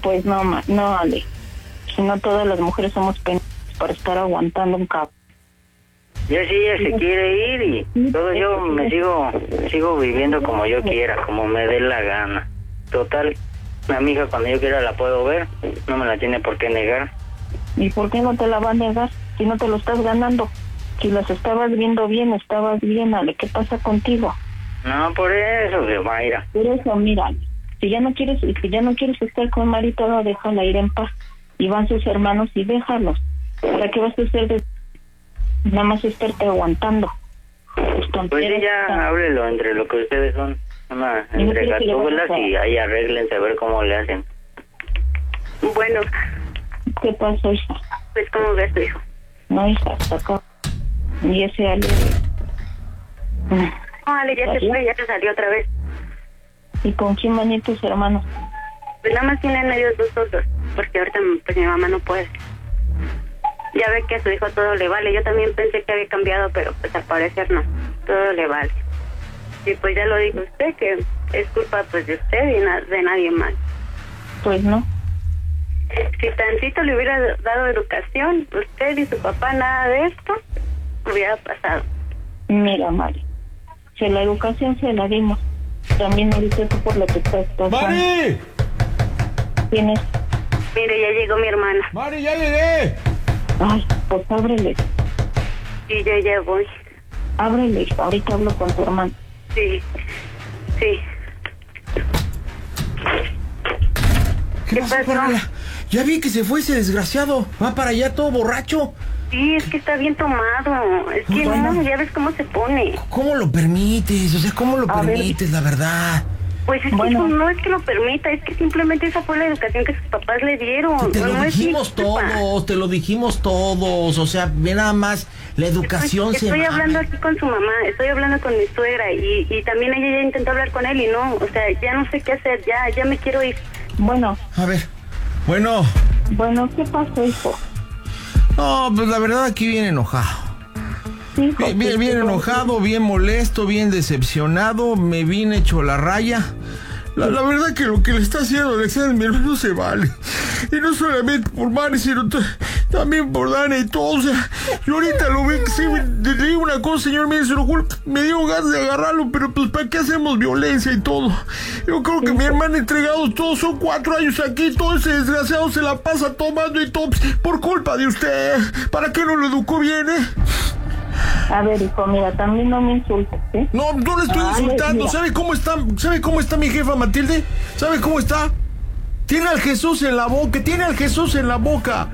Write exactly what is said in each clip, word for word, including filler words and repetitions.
Pues no, ma, no, Ale. Si no, todas las mujeres somos pendientes para estar aguantando un cabo. Ya si ella se quiere ir y todo, yo me sigo sigo viviendo como yo quiera, como me dé la gana. Total, mi amiga cuando yo quiera la puedo ver, no me la tiene por qué negar. ¿Y por qué no te la va a negar si no te lo estás ganando? Si las estabas viendo bien, estabas bien, Ale, ¿qué pasa contigo? No, por eso, Mayra. Por eso, mira, si ya no quieres, si ya no quieres estar con Marita, déjala ir en paz. Y van sus hermanos y déjalos. ¿Para qué vas a hacer de... nada más estarte aguantando? Pues, pues sí, ya háblelo entre lo que ustedes son. Una, entre gatúbelas y ahí arréglense a ver cómo le hacen. Bueno. ¿Qué pasó, hija? Pues, ¿cómo ves tu hijo? No, hija, hasta acá. Y ese Ale... No, Ale, ya se fue, ya se salió otra vez. ¿Y con quién van a ir tus hermanos? Pues nada más tienen ellos dos solos, porque ahorita pues mi mamá no puede. Ya ve que a su hijo todo le vale. Yo también pensé que había cambiado, pero pues al parecer no. Todo le vale. Y pues ya lo dijo usted, que es culpa pues de usted y na- de nadie más. Pues no. Si tantito le hubiera dado educación, usted y su papá, nada de esto hubiera pasado. Mira, Mari, si la educación se la dimos, también ahorita tú por lo que estás pasando. ¡Mari! ¿Tienes? Mire, ya llegó mi hermana. ¡Mari, ya llegué! Ay, pues ábrele. Sí, yo ya voy. Ábrele, ahorita hablo con tu hermano. Sí, sí. ¿Qué, ¿Qué pasó, Perla? Ya vi que se fue ese desgraciado. Va para allá todo borracho. Sí, es que está bien tomado. Es que bueno, no, ya ves cómo se pone. ¿Cómo lo permites? O sea, ¿cómo lo A permites, ver. la verdad? Pues es bueno. que no es que lo permita, es que simplemente esa fue la educación que sus papás le dieron. Te, te no, lo no dijimos todos, te lo dijimos todos. O sea, ve nada más, la educación estoy, se Estoy mame. hablando aquí con su mamá, estoy hablando con mi suegra y, y también ella ya intentó hablar con él y no, o sea, ya no sé qué hacer, ya, ya me quiero ir. Bueno. A ver, bueno. Bueno, ¿qué pasó, hijo? No, pues la verdad aquí viene enojado. Sí, bien, bien, bien enojado, bien molesto, bien decepcionado, me vine hecho la raya. La, la verdad que lo que le está haciendo Alexander, mi hermano, se vale. Y no solamente por Mari, sino t- también por Dana y todo. O sea, yo ahorita lo veo que sí, me, le digo una cosa, señor, me, se lo juro, me dio ganas de agarrarlo, pero pues ¿para qué hacemos violencia y todo? Yo creo que mi hermano entregado, todos son cuatro años aquí, todo ese desgraciado se la pasa tomando y todo, por culpa de usted. ¿Para qué no lo educó bien, eh? A ver, hijo, mira, también no me insultes, ¿eh? No, no le estoy ah, insultando. ¿Sabe cómo está? ¿Sabe cómo está mi jefa Matilde? ¿Sabe cómo está? Tiene al Jesús en la boca, tiene al Jesús en la boca.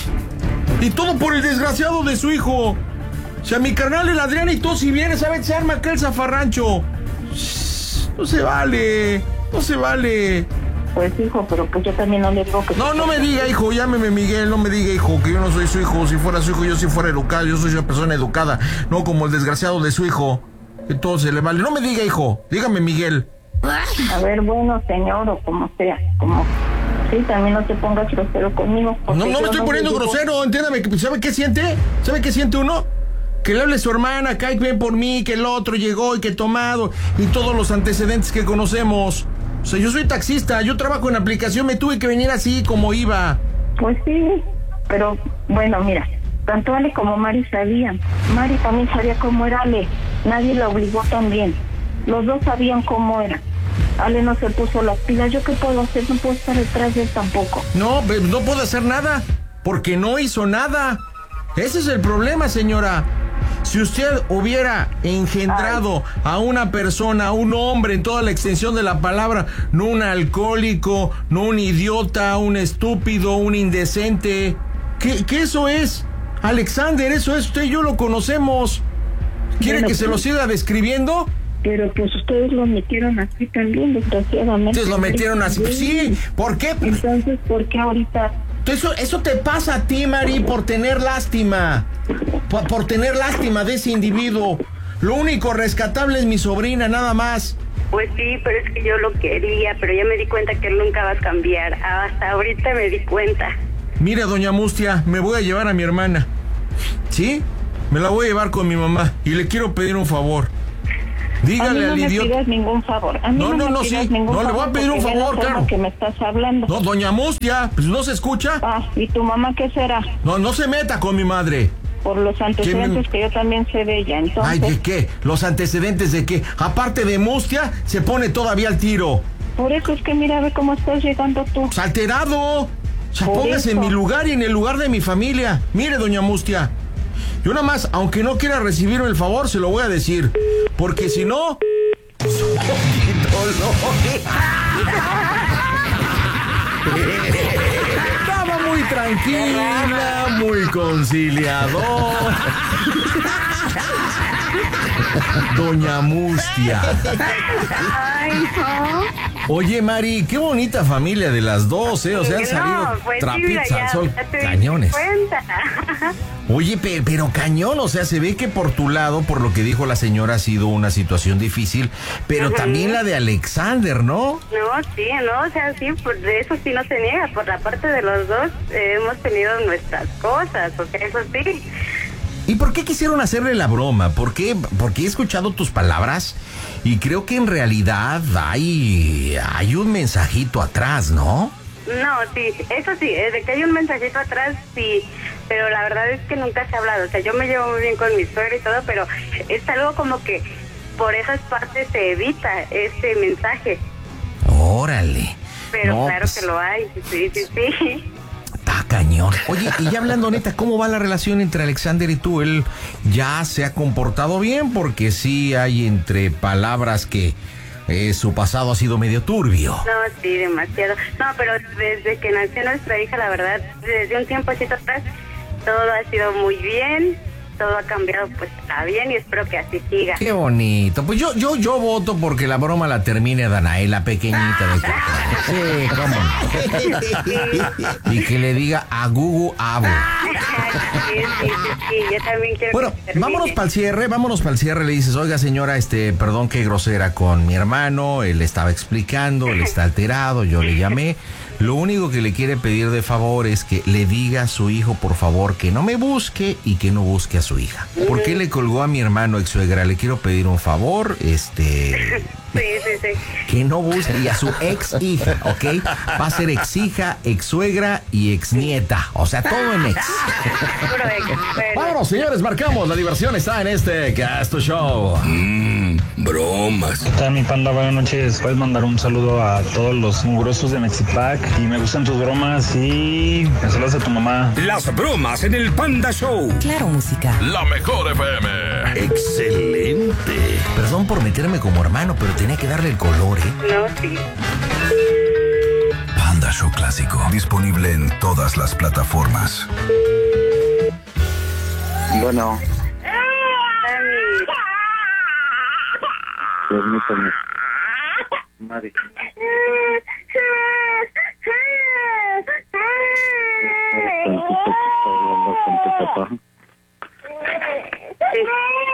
Y todo por el desgraciado de su hijo. O sea, mi carnal el Adrián y todo, si viene, ¿sabe? Se arma aquel zafarrancho. No se vale, no se vale. Pues hijo, pero pues yo también no le digo que... No, no me diga hijo, llámeme Miguel, no me diga hijo, que yo no soy su hijo. Si fuera su hijo, yo sí fuera educado, yo soy una persona educada, no como el desgraciado de su hijo. Entonces le vale, no me diga hijo, dígame Miguel. A ver, bueno, señor, o como sea, como... Sí, también no te pongas grosero conmigo. No, no me estoy no poniendo digo... grosero, entiéndame, ¿sabe qué siente? ¿Sabe qué siente uno? Que le hable a su hermana, que ven por mí, que el otro llegó y que tomado, y todos los antecedentes que conocemos. O sea, yo soy taxista, yo trabajo en aplicación, me tuve que venir así como iba. Pues sí, pero bueno, mira, tanto Ale como Mari sabían. Mari también sabía cómo era Ale, nadie la obligó también. Los dos sabían cómo era. Ale no se puso las pilas, ¿yo qué puedo hacer? No puedo estar detrás de él tampoco. No, no puedo hacer nada, porque no hizo nada. Ese es el problema, señora. Si usted hubiera engendrado Ay. a una persona, a un hombre en toda la extensión de la palabra, no un alcohólico, no un idiota, un estúpido, un indecente, ¿qué, qué eso es? Alexander, eso es, usted y yo lo conocemos. ¿Quiere bueno, que pues, se lo siga describiendo? Pero pues ustedes lo metieron así también, desgraciadamente. Ustedes lo metieron así, pues, sí, ¿por qué? Entonces, ¿por qué ahorita? Eso, eso te pasa a ti, Mari, por tener lástima. Por, por tener lástima de ese individuo. Lo único rescatable es mi sobrina, nada más. Pues sí, pero es que yo lo quería, pero ya me di cuenta que él nunca va a cambiar. Hasta ahorita me di cuenta. Mira, doña Mustia, me voy a llevar a mi hermana. ¿Sí? Me la voy a llevar con mi mamá y le quiero pedir un favor. dígale a mí no al me idiota. pidas ningún favor. A mí No, no, no, me no, pidas sí. ningún No, le voy a favor pedir un porque ve la favor, forma claro. que me estás hablando. No, doña Mustia, pues no se escucha. Ah, ¿y tu mamá qué será? No, no se meta con mi madre. Por los antecedentes me- que yo también sé de ella, entonces... Ay, ¿de qué? ¿Los antecedentes de qué? Aparte de Mustia, se pone todavía al tiro. Por eso es que mira, ve cómo estás llegando tú. Pues alterado. O sea, Por póngase eso. en mi lugar y en el lugar de mi familia. Mire, doña Mustia, yo nada más, aunque no quiera recibirme el favor, se lo voy a decir. Porque si no... Estaba muy tranquila, muy conciliador. Doña Mustia. Ay, no. Oye, Mari, qué bonita familia de las dos, ¿eh? O sea, han salido No, pues sí, trapitos mira, al ya, sol, ya te diste cañones. cuenta. Oye, pe- pero cañón, o sea, se ve que por tu lado, por lo que dijo la señora, ha sido una situación difícil, pero Ujú. también la de Alexander, ¿no? No, sí, no, o sea, sí, por de eso sí no se niega. Por la parte de los dos eh, hemos tenido nuestras cosas, o sea, eso sí. ¿Y por qué quisieron hacerle la broma? ¿Por qué? Porque he escuchado tus palabras y creo que en realidad hay, hay un mensajito atrás, ¿no? No, sí, eso sí, eh, de que hay un mensajito atrás, sí, pero la verdad es que nunca se ha hablado. O sea, yo me llevo muy bien con mi suegra y todo, pero es algo como que por esas partes se evita ese mensaje. Órale. Pero No, claro pues, que lo hay, sí, sí, sí. está cañón. Oye, y ya hablando neta, ¿cómo va la relación entre Alexander y tú? Él ya se ha comportado bien, porque sí hay entre palabras que eh, su pasado ha sido medio turbio. No, sí, demasiado. No, pero desde que nació nuestra hija, la verdad, desde un tiempecito atrás, todo ha sido muy bien, todo ha cambiado, pues está bien y espero que así siga. Qué bonito. Pues yo, yo, yo voto porque la broma la termine Danae, la pequeñita de Sí, cómo no. Y que le diga a Gugu Abu. Sí, sí, sí, sí, yo también quiero Bueno, que termine. vámonos para el cierre, vámonos para el cierre. Le dices, oiga señora, este, perdón qué grosera con mi hermano, él estaba explicando, él está alterado, yo le llamé. Lo único que le quiere pedir de favor es que le diga a su hijo, por favor, que no me busque y que no busque a su hija. ¿Por qué le colgó a mi hermano ex suegra? Le quiero pedir un favor, este... Sí, sí, sí. que no busque y a su ex hija, ¿ok? Va a ser ex hija, ex suegra y ex nieta. O sea, todo en ex. Puro ex, bueno. Vámonos, señores, marcamos. La diversión está en este Casto Show. Mmm, bromas. ¿Qué tal, mi panda? Buenas noches. Puedes mandar un saludo a todos los mugrosos de Mexipac. Y me gustan tus bromas y me saludas a tu mamá. Las bromas en el Panda Show. Claro, música. La mejor F M. Excelente. Perdón por meterme como hermano, pero tenía que darle el color, ¿eh? No, sí. Panda Show Clásico. Disponible en todas las plataformas. Bueno, Dani. permítame. Mari. Tantito que está hablando con tu papá. Sí.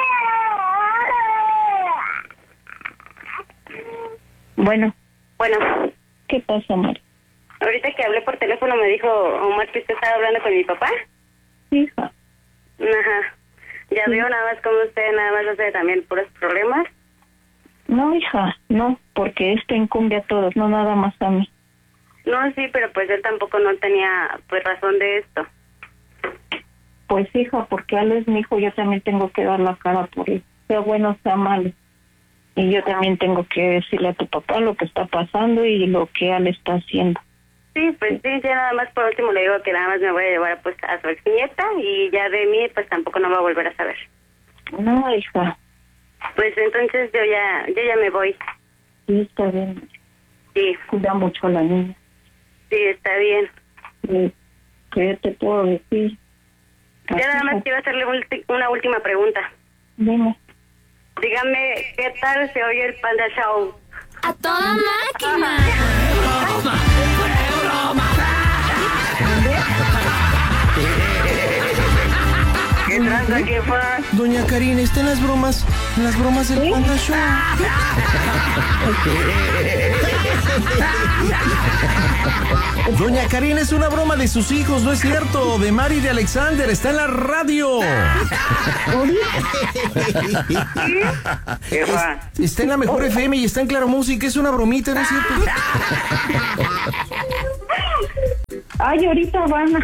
Bueno, Bueno, ¿qué pasa, Mari? ahorita que hablé por teléfono me dijo Omar que usted estaba hablando con mi papá. Hija, Ajá. Ya veo nada más como usted nada más hace también puros problemas. no, hija, no, porque esto incumbe a todos, no nada más a mí. No, sí, pero pues él tampoco no tenía pues razón de esto. Pues, hija, porque él es mi hijo, yo también tengo que dar la cara por él, sea bueno, sea malo. Y yo también tengo que decirle a tu papá lo que está pasando y lo que él está haciendo. Sí, pues sí, ya nada más por último le digo que nada más me voy a llevar pues a su exnieta y ya de mí pues tampoco no va a volver a saber. No, hija, Pues entonces yo ya yo ya me voy. sí, está bien. Sí, Cuida mucho a la niña. sí, está bien. Eh, ¿Qué te puedo decir? Ya nada más quiero hacerle ulti- una última pregunta. Dime. Dígame, ¿qué tal se oye el Panda Show? ¡A toda máquina! ¿Qué tranza, jefa? Doña Karina, ¿está en las bromas? En las bromas del Panda Show. Doña Karina, es una broma de sus hijos, no es cierto, de Mari y de Alexander, está en la radio. ¿Qué va? Está en la mejor F M y está en Claro Música, es una bromita, ¿no es cierto? Ay, ahorita van a...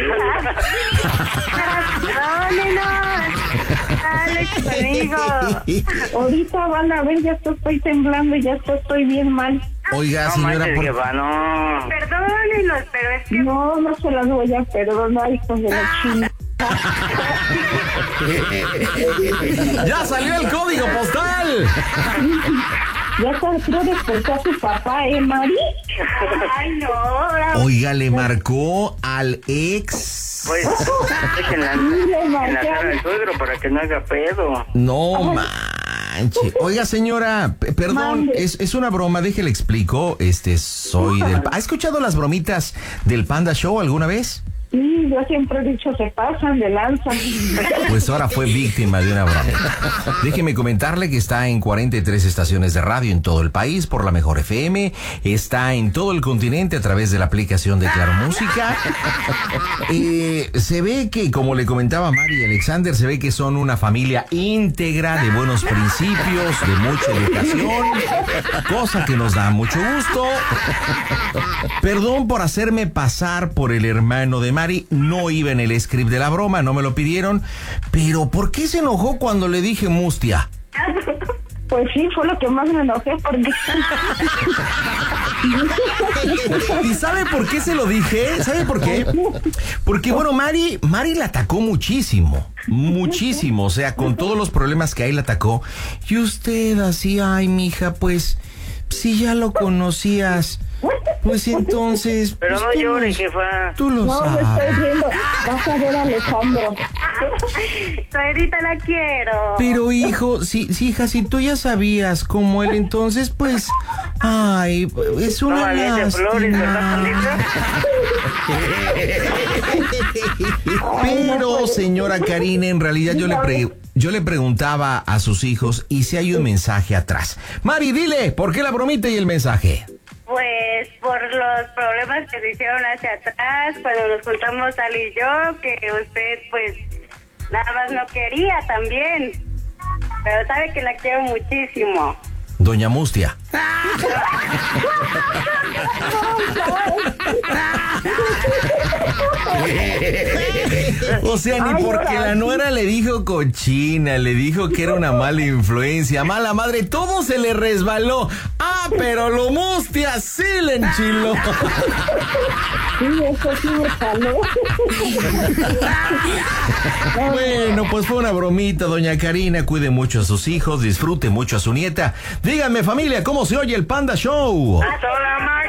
Perdónenos. Alex, conmigo. Ahorita van a ver, ya estoy temblando y ya estoy bien mal. Oiga, No señora, manches, por... que va, no. Perdónenos, pero es que... No, no se las voy a perdonar, hijos de la china. ¡Ya salió el código postal! Ya creo despertó a su papá, ¿eh, Mari? Ay, no. Ahora... Oiga, le marcó al ex. Pues, déjenla en la cara del suegro para que no haga pedo. No manche. Oiga, señora, p- perdón, es, es una broma, déjele explico. Este, soy del... ¿Ha escuchado las bromitas del Panda Show alguna vez? Sí, yo siempre he dicho, se pasan de lanza. Pues ahora fue víctima de una broma. Déjeme comentarle que está en cuarenta y tres estaciones de radio en todo el país por la mejor F M. Está en todo el continente a través de la aplicación de Claro Música. Eh, se ve que, como le comentaba Mari y Alexander, se ve que son una familia íntegra, de buenos principios, de mucha educación, cosa que nos da mucho gusto. Perdón por hacerme pasar por el hermano de Mari. No iba en el script de la broma, no me lo pidieron. Pero ¿por qué se enojó cuando le dije mustia? Pues sí, fue lo que más me enojé porque... ¿Y sabe por qué se lo dije? ¿Sabe por qué? Porque, bueno, Mari, Mari la atacó muchísimo, muchísimo, o sea, con todos los problemas que hay la atacó. Y usted así, ay, mija, pues, si ya lo conocías, pues entonces... Pero pues, no tú llore, lo- jefa. Tú lo No, me sabes. estoy viendo. Vas a ver a Alejandro. Suegrita, la quiero. Pero hijo, si, si hija, si tú ya sabías cómo él, entonces pues, ay, es No una valiente flores, ¿verdad, lástima. Pandita? Pero, señora Karina, en realidad yo le pre- yo le preguntaba a sus hijos y si hay un mensaje atrás. Mari, dile, ¿por qué la bromita y el mensaje? Pues por los problemas que se hicieron hacia atrás, cuando nos juntamos Ali y yo, que usted pues nada más no quería también. Pero sabe que la quiero muchísimo. Doña Mustia. O sea, ni porque la nuera le dijo cochina, le dijo que era una mala influencia, mala madre, todo se le resbaló. Ah, pero lo Mustia sí le enchiló. Sí, eso sí me jaló. Bueno, pues fue una bromita, doña Karina. Cuide mucho a sus hijos, disfrute mucho a su nieta. Díganme, familia, ¿cómo se oye el Panda Show? ¡A toda máquina!